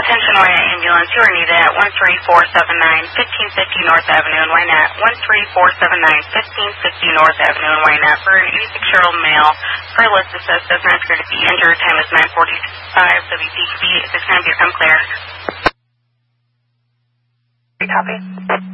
Attention Wynette Ambulance, you are needed at 13479 1550 North Avenue in Wynette. 13479 1550 North Avenue in Wynette for an 86-year-old male. First assist does not appear to be injured. Time is 9:45. WPB, at this time, become clear. Copy.